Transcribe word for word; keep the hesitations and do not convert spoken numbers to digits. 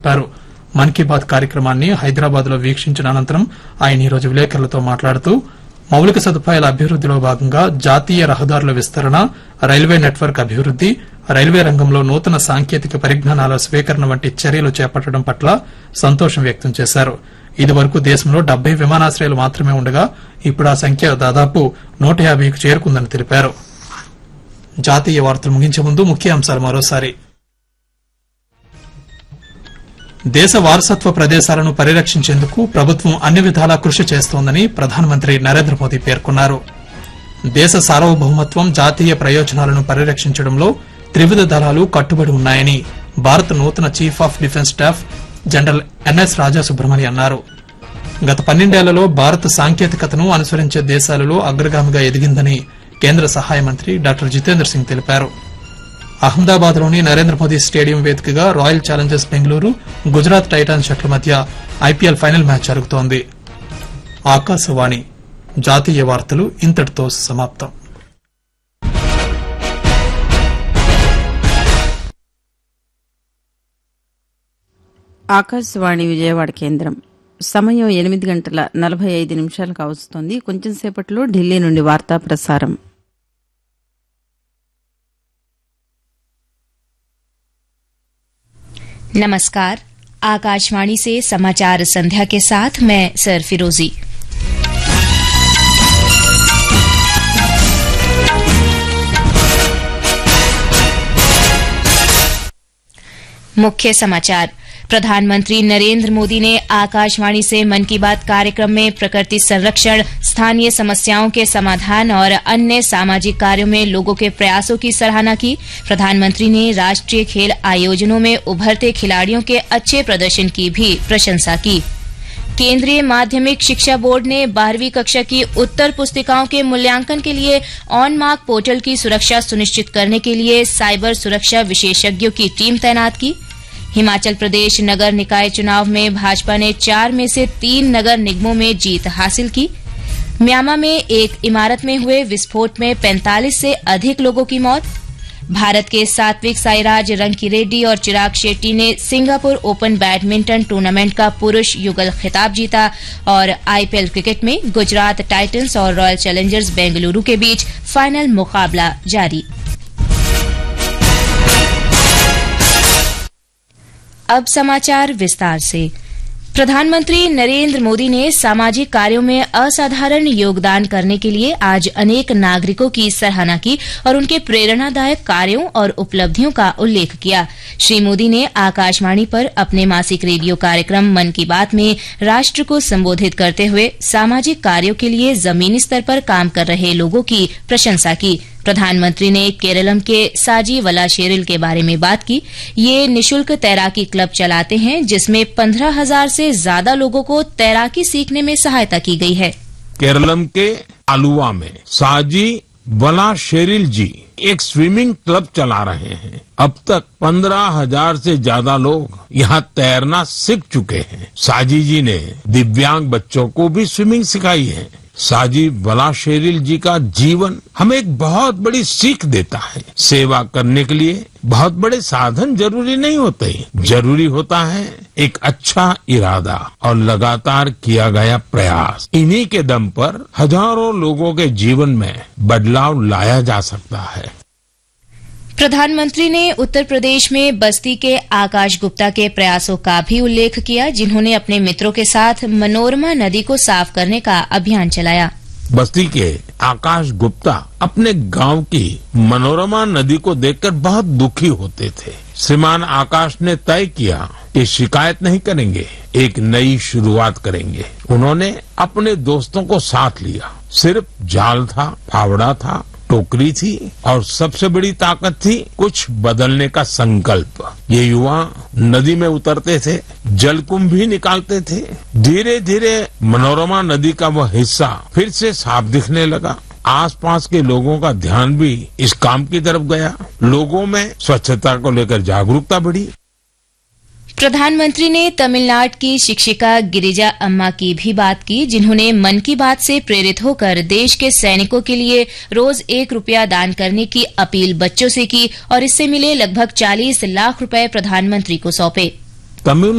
చెప్పారు. మన్ కీ బాత్ కార్యక్రమాన్ని హైదరాబాద్ లో వీక్షించిన అనంతరం ఆయన ఈరోజు విలేకరులతో మాట్లాడుతూ మౌలిక సదుపాయాల అభివృద్దిలో భాగంగా జాతీయ రహదారుల విస్తరణ, రైల్వే నెట్వర్క్ అభివృద్ది, రైల్వే రంగంలో నూతన సాంకేతిక పరిజ్ఞానాల స్వీకరణ వంటి చర్యలు చేపట్టడం పట్ల సంతోషం వ్యక్తం చేశారు. ఇదివరకు దేశంలో డెబ్బై విమానాశ్రయాలు మాత్రమే ఉండగా ఇప్పుడు ఆ సంఖ్య దాదాపు నూట యాభైకు చేరుకుందని తెలిపారు. జాతీయ వార్తలు ముగించే ముందు ముఖ్యాంశాలు మరోసారి. దేశ వారసత్వ ప్రదేశాలను పరిరక్షించేందుకు ప్రభుత్వం అన్ని విధాలా కృషి చేస్తోందని ప్రధానమంత్రి నరేంద్ర మోదీ పేర్కొన్నారు. దేశ సార్వభౌమత్వం, జాతీయ ప్రయోజనాలను పరిరక్షించడంలో త్రివిధ దళాలు కట్టుబడి ఉన్నాయని భారత నూతన chief of defence staff general NS రాజా సుబ్రహ్మణ్యం అన్నారు. గత పన్నెండేళ్లలో భారత్ సాంకేతికతను అనుసరించే దేశాలలో అగ్రగామిగా ఎదిగిందని కేంద్ర సహాయ మంత్రి డాక్టర్ జితేంద్ర సింగ్ తెలిపారు. అహ్మదాబాద్ లోని నరేంద్ర మోదీ స్టేడియం వేదికగా royal Challengers Bengaluru, Gujarat Titans జట్ల మధ్య ఐపీఎల్ ఫైనల్ మ్యాచ్ జరుగుతోంది. ఆకాశవాణి జాతీయ వార్తలు ఇంతటితో సమాప్తం. ఆకాశవాణి విజయవాడ కేంద్రం. సమయం ఎనిమిది గంటల నలభై ఐదు నిమిషాలకు వస్తోంది. కొంచెం సేపట్లో ఢిల్లీ నుండి వార్తా ప్రసారం. नमस्कार, आकाशवाणी से समाचार संध्या के साथ मैं सर फिरोजी। मुख्य समाचार। प्रधानमंत्री नरेंद्र मोदी ने आकाशवाणी से मन की बात कार्यक्रम में प्रकृति संरक्षण, स्थानीय समस्याओं के समाधान और अन्य सामाजिक कार्यों में लोगों के प्रयासों की सराहना की। प्रधानमंत्री ने राष्ट्रीय खेल आयोजनों में उभरते खिलाड़ियों के अच्छे प्रदर्शन की भी प्रशंसा की। केंद्रीय माध्यमिक शिक्षा बोर्ड ने बारहवीं कक्षा की उत्तर पुस्तिकाओं के मूल्यांकन के लिए ऑन मार्क पोर्टल की सुरक्षा सुनिश्चित करने के लिए साइबर सुरक्षा विशेषज्ञों की टीम तैनात की। हिमाचल प्रदेश नगर निकाय चुनाव में भाजपा ने चार में से तीन नगर निगमों में जीत हासिल की। म्यांमार में एक इमारत में हुए विस्फोट में पैंतालीस से अधिक लोगों की मौत। भारत के सात्विक साईराज रंकीरेड्डी और चिराग शेट्टी ने सिंगापुर ओपन बैडमिंटन टूर्नामेंट का पुरुष युगल खिताब जीता। और आईपीएल क्रिकेट में गुजरात टाइटंस और रॉयल चैलेंजर्स बेंगलुरु के बीच फाइनल मुकाबला जारी। अब समाचार विस्तार से। प्रधानमंत्री नरेंद्र मोदी ने सामाजिक कार्यों में असाधारण योगदान करने के लिए आज अनेक नागरिकों की सराहना की और उनके प्रेरणादायक कार्यों और उपलब्धियों का उल्लेख किया। श्री मोदी ने आकाशवाणी पर अपने मासिक रेडियो कार्यक्रम मन की बात में राष्ट्र को संबोधित करते हुए सामाजिक कार्यों के लिए जमीनी स्तर पर काम कर रहे लोगों की प्रशंसा की। प्रधानमंत्री ने केरलम के साजी वलाशेरिल के बारे में बात की। ये निशुल्क तैराकी क्लब चलाते हैं जिसमें पंद्रह हजार से ज्यादा लोगों को तैराकी सीखने में सहायता की गई है। केरलम के आलुवा में साजी वलाशेरिल जी एक स्विमिंग क्लब चला रहे हैं। अब तक पंद्रह हजार से ज्यादा लोग यहाँ तैरना सीख चुके हैं। साजी जी ने दिव्यांग बच्चों को भी स्विमिंग सिखाई है। साजी वलाशेरिल जी का जीवन हमें एक बहुत बड़ी सीख देता है। सेवा करने के लिए बहुत बड़े साधन जरूरी नहीं होते, जरूरी होता है एक अच्छा इरादा और लगातार किया गया प्रयास। इन्हीं के दम पर हजारों लोगों के जीवन में बदलाव लाया जा सकता है। प्रधानमंत्री ने उत्तर प्रदेश में बस्ती के आकाश गुप्ता के प्रयासों का भी उल्लेख किया, जिन्होंने अपने मित्रों के साथ मनोरमा नदी को साफ करने का अभियान चलाया। बस्ती के आकाश गुप्ता अपने गांव की मनोरमा नदी को देखकर बहुत दुखी होते थे। श्रीमान आकाश ने तय किया कि शिकायत नहीं करेंगे, एक नई शुरुआत करेंगे। उन्होंने अपने दोस्तों को साथ लिया। सिर्फ जाल था, फावड़ा था, टोकरी थी और सबसे बड़ी ताकत थी कुछ बदलने का संकल्प। ये युवा नदी में उतरते थे, जलकुंभ भी निकालते थे। धीरे धीरे मनोरमा नदी का वह हिस्सा फिर से साफ दिखने लगा। आसपास के लोगों का ध्यान भी इस काम की तरफ गया। लोगों में स्वच्छता को लेकर जागरूकता बढ़ी। प्रधानमंत्री ने तमिलनाडु की शिक्षिका गिरिजा अम्मा की भी बात की, जिन्होंने मन की बात से प्रेरित होकर देश के सैनिकों के लिए रोज एक रुपया दान करने की अपील बच्चों से की और इससे मिले लगभग चालीस लाख रुपए प्रधानमंत्री को सौंपे। तमिल